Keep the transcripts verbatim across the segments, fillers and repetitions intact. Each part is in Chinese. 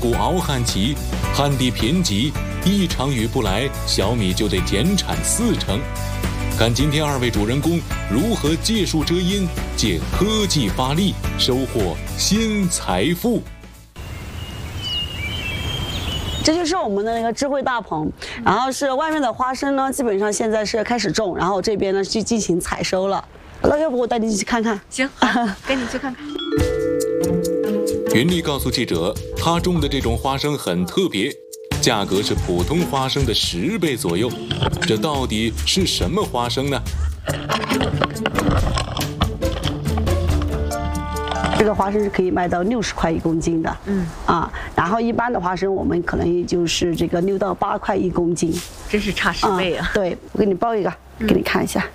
谷敖旱期，旱地贫瘠，一场雨不来，小米就得减产四成。看今天二位主人公如何借树遮阴，借科技发力，收获新财富。 这就是我们的那个智慧大棚，然后是外面的花生呢，基本上现在是开始种，然后这边呢去进行采收了。那要不我带你去看看？ 行，好，跟你去看看。 云丽告诉记者，她种的这种花生很特别，价格是普通花生的十倍左右。这到底是什么花生呢？ 这个花生是可以卖到六十块一公斤的，嗯啊，然后一般的花生我们可能也就是这个六到八块一公斤， 真是差十倍啊！ 啊对，我给你包一个，给你看一下，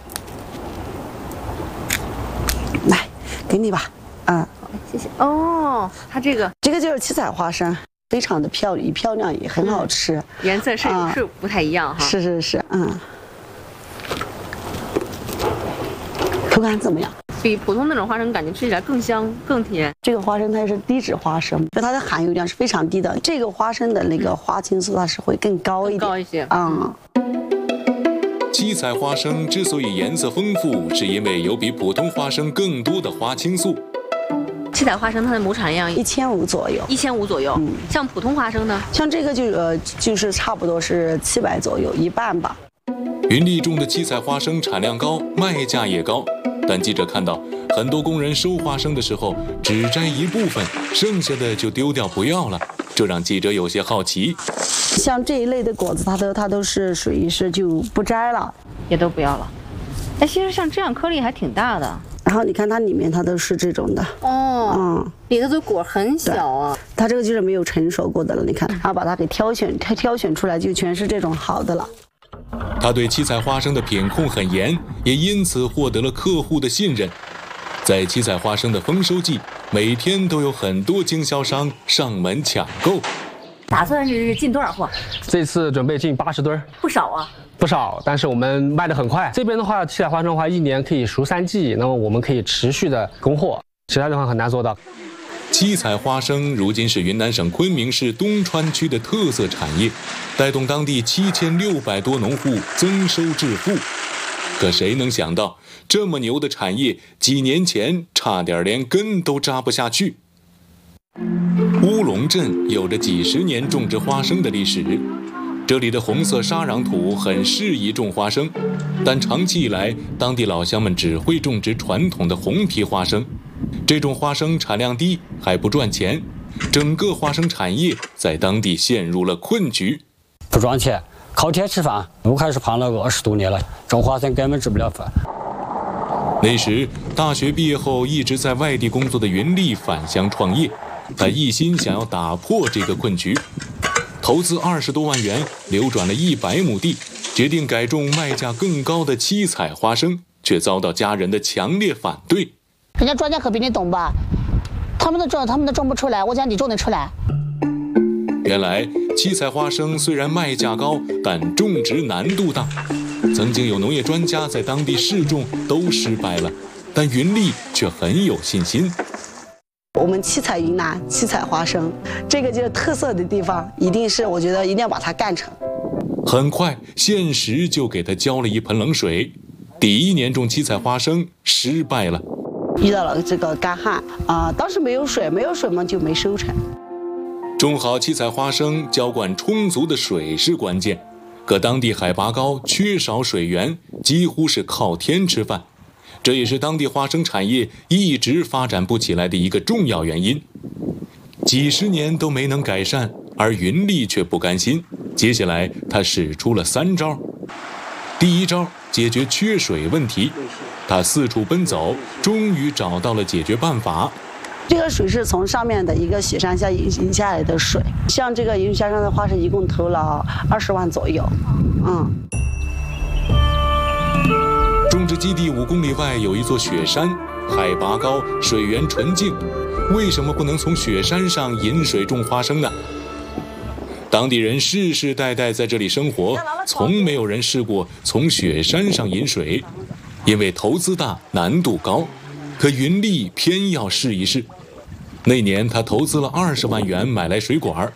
嗯、来，给你吧，啊， 谢谢。哦，它这个这个就是七彩花生，非常的漂亮，漂亮也很好吃，嗯、 颜色是、啊、是不太一样哈。 是是是，嗯，口感怎么样？ 比普通那种花生感觉吃起来更香更甜。 这个花生它是低脂花生，它的含油量是非常低的。这个花生的那个花青素它是会更高一点， 更高一些啊、 嗯。七彩花生之所以颜色丰富，是因为有比普通花生更多的花青素。 七彩花生它的亩产量一千五左右， 一千五左右。嗯，像普通花生呢？ 像这个就呃就是差不多是七百左右，一半吧。 云丽种的七彩花生产量高，卖价也高。但记者看到，很多工人收花生的时候只摘一部分，剩下的就丢掉不要了，这让记者有些好奇。 像这一类的果子，它都它都是属于是就不摘了， 也都不要了。哎，其实像这样颗粒还挺大的。 然后你看它里面它都是这种的哦，嗯，里头的果很小啊。 它这个就是没有成熟过的了，你看，然后把它给挑选挑挑选出来，就全是这种好的了。 他对七彩花生的品控很严，也因此获得了客户的信任。在七彩花生的丰收季，每天都有很多经销商上门抢购。 打算是进多少货？ 这次准备进八十吨， 不少啊。 不少，但是我们卖得很快。这边的话，七彩花生的话，一年可以熟三季，那么我们可以持续的供货，其他的话很难做到。 七彩花生如今是云南省昆明市东川区的特色产业，带动当地七千六百多农户增收致富。可谁能想到，这么牛的产业，几年前差点连根都扎不下去。乌龙镇有着几十年种植花生的历史，这里的红色沙壤土很适宜种花生，但长期以来，当地老乡们只会种植传统的红皮花生。这种花生产量低，还不赚钱，整个花生产业在当地陷入了困局。 不赚钱，靠天吃饭。我开始胖了个二十多年了，种花生根本吃不了饭。 那时，大学毕业后一直在外地工作的云丽返乡创业，她一心想要打破这个困局，投资二十多万元，流转了一百亩地，决定改种卖价更高的七彩花生，却遭到家人的强烈反对。 人家专家可比你懂吧？他们都种，他们都种不出来，我讲你种得出来。 原来七彩花生虽然卖价高，但种植难度大。曾经有农业专家在当地试种都失败了，但云丽却很有信心。 我们七彩云南七彩花生，这个就是特色的地方，一定是我觉得一定要把它干成。 很快，现实就给他浇了一盆冷水。第一年种七彩花生失败了。 遇到了这个干旱啊、呃，当时没有水，没有水嘛就没收成。 种好七彩花生，浇灌充足的水是关键，可当地海拔高，缺少水源，几乎是靠天吃饭，这也是当地花生产业一直发展不起来的一个重要原因。几十年都没能改善，而云丽却不甘心，接下来他使出了三招。第一招，解决缺水问题。他四处奔走，终于找到了解决办法。 这个水是从上面的一个雪山下引引下来的水，像这个云山上的花生一共投了二十万左右。嗯。 种植基地五公里外有一座雪山，海拔高，水源纯净。为什么不能从雪山上引水种花生呢？当地人世世代代在这里生活，从没有人试过从雪山上引水。因为投资大，难度高，可云丽偏要试一试。那年他投资了二十万元买来水管，